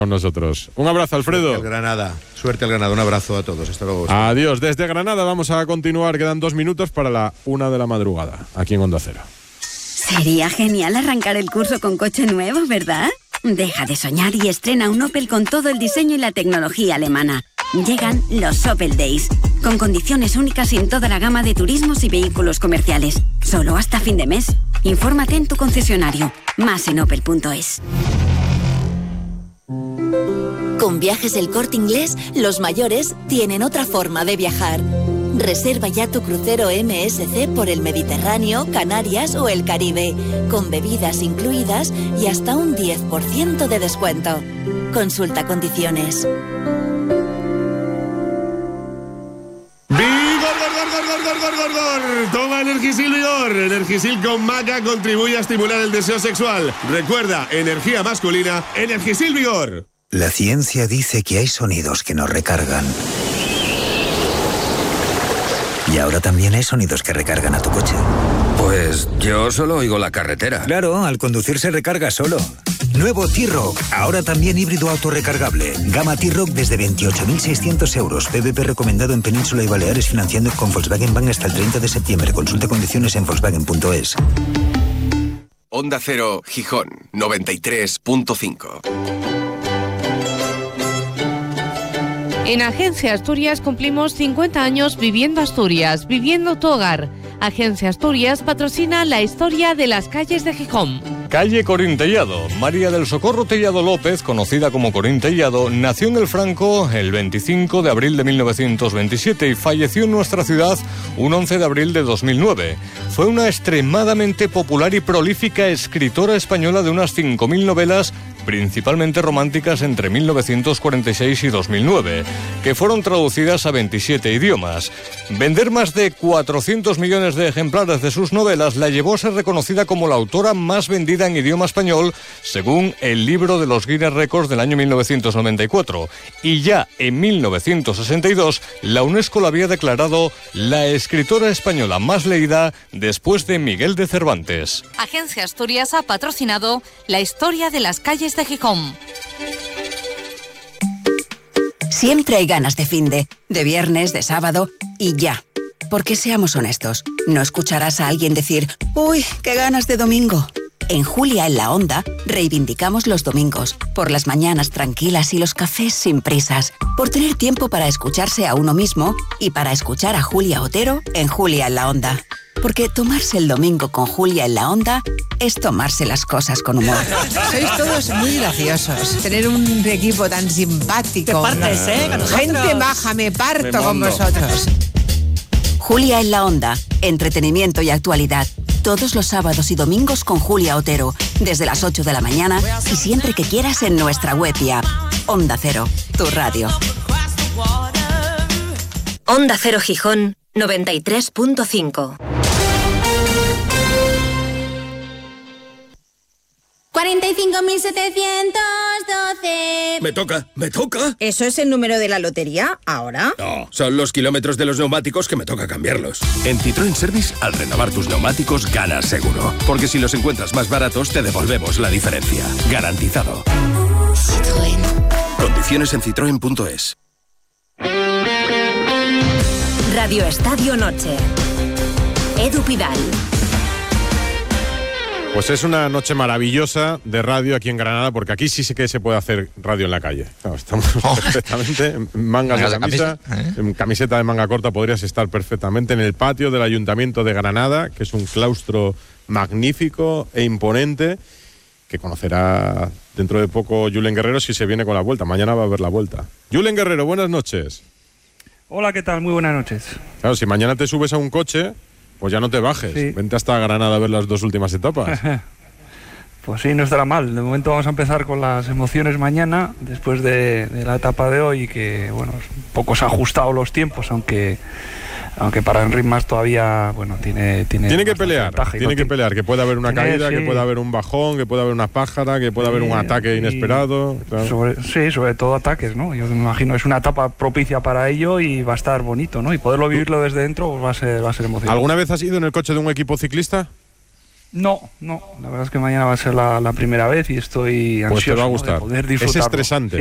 con nosotros. Un abrazo, Alfredo. Suerte al Granada, un abrazo a todos. Hasta luego. Adiós. Desde Granada vamos a continuar, quedan 2 minutos para la 1 de la madrugada, aquí en Onda Cero. Sería genial arrancar el curso con coche nuevo, ¿verdad? Deja de soñar y estrena un Opel con todo el diseño y la tecnología alemana. Llegan los Opel Days, con condiciones únicas en toda la gama de turismos y vehículos comerciales. Solo hasta fin de mes. Infórmate en tu concesionario. Más en opel.es. Con Viajes El Corte Inglés, los mayores tienen otra forma de viajar. Reserva ya tu crucero MSC por el Mediterráneo, Canarias o el Caribe, con bebidas incluidas y hasta un 10% de descuento. Consulta condiciones. ¡Vigor! Toma Energisil Vigor. Energisil con maca contribuye a estimular el deseo sexual. Recuerda, energía masculina, Energisil Vigor. La ciencia dice que hay sonidos que nos recargan. Y ahora también hay sonidos que recargan a tu coche. Pues yo solo oigo la carretera. Claro, al conducir se recarga solo. Nuevo T-Roc, ahora también híbrido autorrecargable. Gama T-Roc desde 28.600 euros. PVP recomendado en Península y Baleares, financiando con Volkswagen Bank hasta el 30 de septiembre. Consulte condiciones en Volkswagen.es. Onda Cero, Gijón, 93.5. En Agencia Asturias cumplimos 50 años viviendo Asturias, viviendo tu hogar. Agencia Asturias patrocina la historia de las calles de Gijón. Calle Corín Tellado. María del Socorro Tellado López, conocida como Corín Tellado, nació en el Franco el 25 de abril de 1927 y falleció en nuestra ciudad un 11 de abril de 2009. Fue una extremadamente popular y prolífica escritora española de unas 5.000 novelas, principalmente románticas, entre 1946 y 2009, que fueron traducidas a 27 idiomas. Vender más de 400 millones de ejemplares de sus novelas la llevó a ser reconocida como la autora más vendida en idioma español, según el libro de los Guinness Records del año 1994. Y ya en 1962, la UNESCO la había declarado la escritora española más leída después de Miguel de Cervantes. Agencia Asturias ha patrocinado la historia de las calles de Gijón. Siempre hay ganas de finde, de viernes, de sábado y ya. Porque seamos honestos, no escucharás a alguien decir «Uy, qué ganas de domingo». En Julia en la Onda reivindicamos los domingos, por las mañanas tranquilas y los cafés sin prisas, por tener tiempo para escucharse a uno mismo y para escuchar a Julia Otero en Julia en la Onda. Porque tomarse el domingo con Julia en la Onda es tomarse las cosas con humor. Sois todos muy graciosos. Tener un equipo tan simpático. Te partes, ¿no? Gente maja, me parto con vosotros. Julia en la Onda, entretenimiento y actualidad. Todos los sábados y domingos con Julia Otero, desde las 8 de la mañana y siempre que quieras en nuestra web y app. Onda Cero, tu radio. Onda Cero Gijón, 93.5. 45.712. Me toca. ¿Eso es el número de la lotería? ¿Ahora? No, son los kilómetros de los neumáticos que me toca cambiarlos. En Citroën Service, al renovar tus neumáticos, ganas seguro. Porque si los encuentras más baratos, te devolvemos la diferencia. Garantizado. Citroën. Condiciones en citroen.es. Radio Estadio Noche. Edu Pidal. Pues es una noche maravillosa de radio aquí en Granada, porque aquí sí que se puede hacer radio en la calle. Claro, estamos perfectamente en mangas de camisa, en camiseta de manga corta, podrías estar perfectamente en el patio del Ayuntamiento de Granada, que es un claustro magnífico e imponente, que conocerá dentro de poco Julen Guerrero si se viene con la vuelta. Mañana va a haber la vuelta. Julen Guerrero, buenas noches. Hola, ¿qué tal? Muy buenas noches. Claro, si mañana te subes a un coche, pues ya no te bajes. Sí. Vente hasta Granada a ver las 2 últimas etapas. Pues sí, no estará mal. De momento vamos a empezar con las emociones mañana, después de la etapa de hoy, que bueno, un poco se ha ajustado los tiempos, aunque para Enric Mas todavía, bueno, tiene que pelear, que pelear, que puede haber una caída, sí, que puede haber un bajón, que puede haber una pájara, que puede haber un ataque inesperado. Claro. Sobre todo ataques, ¿no? Yo me imagino es una etapa propicia para ello y va a estar bonito, ¿no? Y poderlo vivirlo desde dentro pues va a ser emocionante. ¿Alguna vez has ido en el coche de un equipo ciclista? No, la verdad es que mañana va a ser la primera vez y estoy ansioso, pues te va a gustar. de poder disfrutarlo. Es estresante.